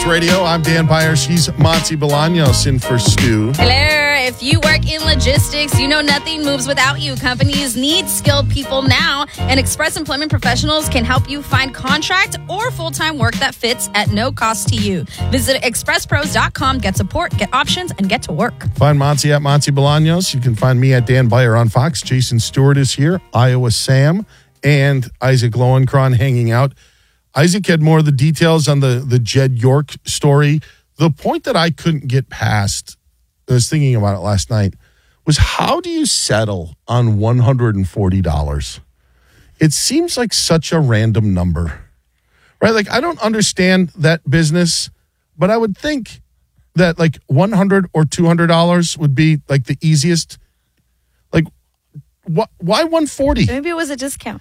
Radio. I'm Dan Byers. She's Monty Bolaños in for Stu. Hello. If you work in logistics, you know nothing moves without you. Companies need skilled people now, and Express Employment Professionals can help you find contract or full-time work that fits at no cost to you. Visit expresspros.com, get support, get options, and get to work. Find Monty at Monty Bolaños. You can find me at Dan Byer on Fox. Jason Stewart is here. Iowa Sam and Isaac Lowenkron hanging out. Isaac had more of the details on the Jed York story. The point that I couldn't get past, I was thinking about it last night, was how do you settle on $140? It seems like such a random number, right? Like, I don't understand that business, but I would think that like $100 or $200 would be like the easiest. Like, why $140? Maybe it was a discount.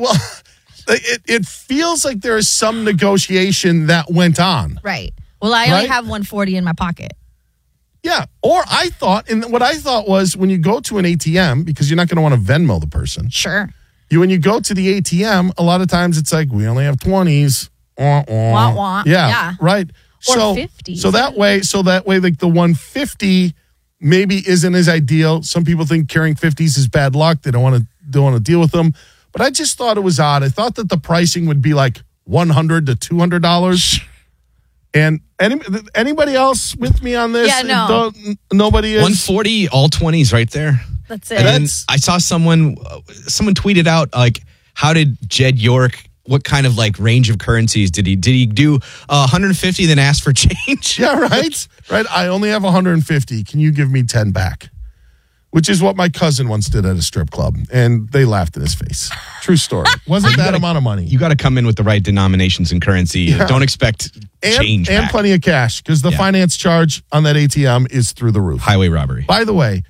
It feels like there is some negotiation that went on. Right. Well, I only have $140 in my pocket. Yeah. Or what I thought was when you go to an ATM, because you're not going to want to Venmo the person. Sure. When you go to the ATM, a lot of times it's like, we only have 20s. Wah, wah. Yeah. Right. Or so 50s. So that way, like the 150 maybe isn't as ideal. Some people think carrying 50s is bad luck. They don't want to deal with them. But I just thought it was odd. I thought that the pricing would be like $100 to $200. And anybody else with me on this? Yeah, no. Nobody is? 140, all 20s right there. That's it. And then I saw someone tweeted out, like, how did Jed York, what kind of like range of currencies did he do 150 then ask for change? Yeah, right. Right. I only have 150. Can you give me 10 back? Which is what my cousin once did at a strip club, and they laughed in his face. True story. Wasn't that amount of money. You got to come in with the right denominations and currency. Yeah. Don't expect change and back. Plenty of cash, because the finance charge on that ATM is through the roof. Highway robbery. By the way,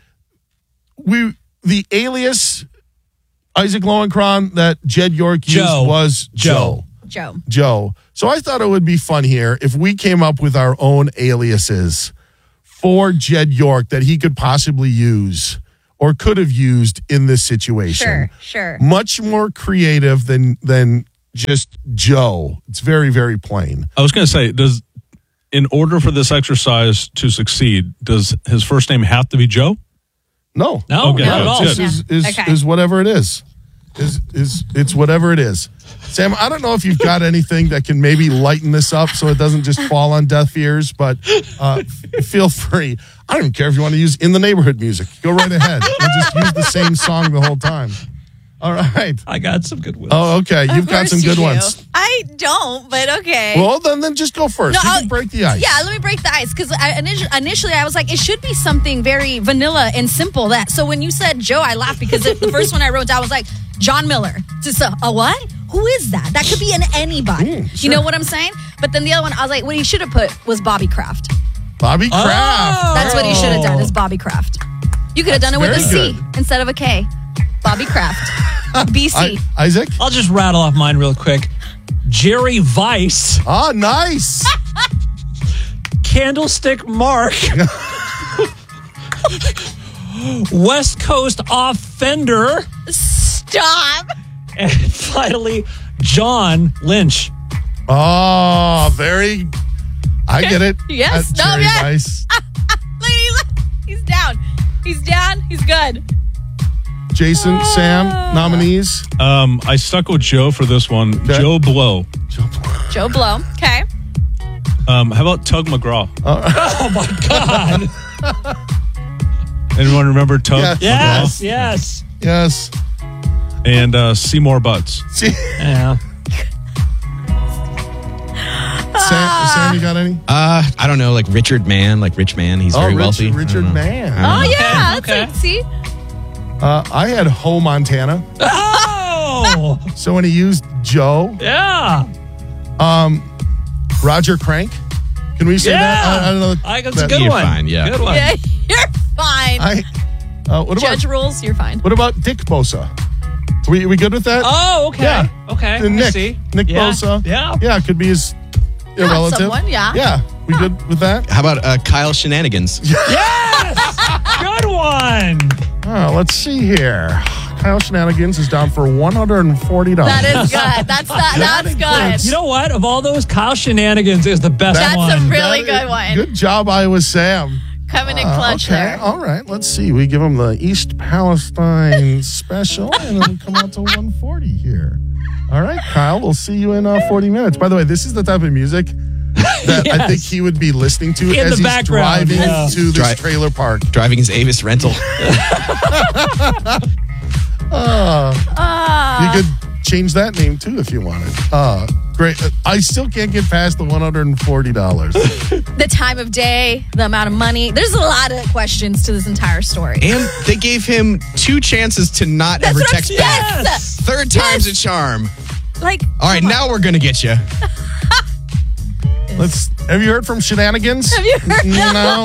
the alias Isaac Lowenkron that Jed York used was Joe. So I thought it would be fun here if we came up with our own aliases for Jed York that he could possibly use or could have used in this situation. Sure. Much more creative than just Joe. It's very, very plain. I was going to say, in order for this exercise to succeed, does his first name have to be Joe? No. Okay. Not at all. Is whatever it is. It's whatever it is. Sam, I don't know if you've got anything that can maybe lighten this up so it doesn't just fall on deaf ears, but feel free. I don't even care if you want to use In the Neighborhood music. Go right ahead. We'll just use the same song the whole time. All right. I got some good ones. Oh, okay. You've got some good ones. I don't, but okay. Well, then just go first. You can break the ice. Yeah, let me break the ice, because initially I was like, it should be something very vanilla and simple. So when you said Joe, I laughed because the first one I wrote down was like, John Miller. Just a what? Who is that? That could be an anybody. Sure. You know what I'm saying? But then the other one, I was like, what he should have put was Bobby Kraft. Bobby Kraft. That's what he should have done, is Bobby Kraft. You could have done it with a C instead of a K. Bobby Kraft. BC. Isaac? I'll just rattle off mine real quick. Jerry Weiss. Oh, nice. Candlestick Mark. West Coast Offender. Stop. And finally, John Lynch. Oh, I get it. Yes. Jerry Weiss. He's down. He's good. Jason, Sam, nominees? I stuck with Joe for this one. Okay. Joe Blow. Joe Blow. Okay. How about Tug McGraw? Oh, my God. Anyone remember Tug? Yes. Yes. Yes. And Seymour Butts. Yeah. Sam, you got any? I don't know, like Richard Mann, like Rich Man. He's very wealthy. Richard Mann. Oh, yeah. Okay. That's see? I had Ho Montana. Oh. So when he used Joe. Yeah. Roger Crank. Can we say that? I don't know. That's a good You're one. fine, yeah. Good one. Yeah, you're fine. What about Judge rules, you're fine. What about Dick Bosa? We good with that? Oh, okay. Yeah. Okay. And Nick. I see. Nick Bosa. Yeah. Yeah, it could be his relative. Someone, yeah. Yeah. We good with that? How about Kyle Shenanigans? Yes! Good one. Oh, let's see here. Kyle Shenanigans is down for $140. That is good. That's good. You know what? Of all those, Kyle Shenanigans is the best That's one. a really good one. Good job, Iowa Sam. Coming in clutch there. All right, let's see. We give him the East Palestine special, and it'll come out to 140 here. All right, Kyle, we'll see you in 40 minutes. By the way, this is the type of music that I think he would be listening to In as the he's background, driving yeah. to this trailer park. Driving his Avis rental. You could change that name too if you wanted. Great. I still can't get past the $140. The time of day, the amount of money. There's a lot of questions to this entire story. And they gave him 2 chances to not That's ever what I'm- text back. Yes! Third time's a charm. Like, All right, now we're going to get you. Have you heard from Shenanigans? have you heard? No.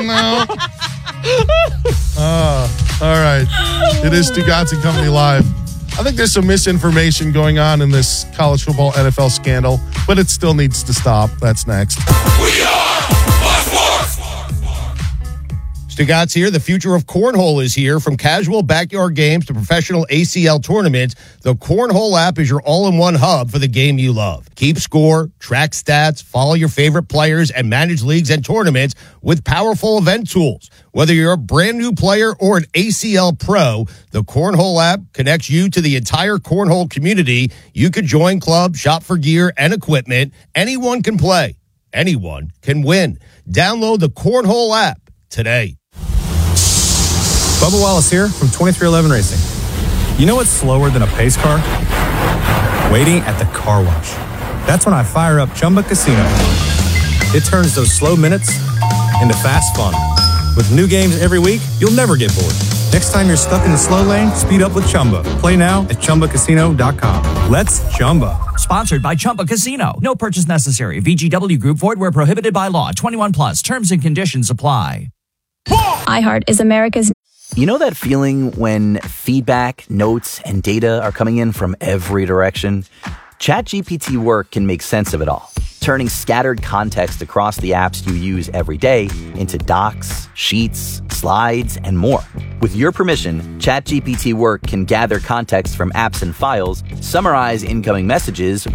All right. It is Stugotz and Company Live. I think there's some misinformation going on in this college football NFL scandal, but it still needs to stop. That's next. Stugotz here. The future of cornhole is here. From casual backyard games to professional ACL tournaments, the Cornhole app is your all-in-one hub for the game you love. Keep score, track stats, follow your favorite players, and manage leagues and tournaments with powerful event tools. Whether you're a brand new player or an ACL pro, the Cornhole app connects you to the entire cornhole community. You could join clubs, shop for gear and equipment. Anyone can play. Anyone can win. Download the Cornhole app today. Bubba Wallace here from 2311 Racing. You know what's slower than a pace car? Waiting at the car wash. That's when I fire up Chumba Casino. It turns those slow minutes into fast fun. With new games every week, you'll never get bored. Next time you're stuck in the slow lane, speed up with Chumba. Play now at ChumbaCasino.com. Let's Chumba. Sponsored by Chumba Casino. No purchase necessary. VGW Group. Void where prohibited by law. 21 plus. Terms and conditions apply. iHeart is America's. You know that feeling when feedback, notes, and data are coming in from every direction? ChatGPT Work can make sense of it all, turning scattered context across the apps you use every day into docs, sheets, slides, and more. With your permission, ChatGPT Work can gather context from apps and files, summarize incoming messages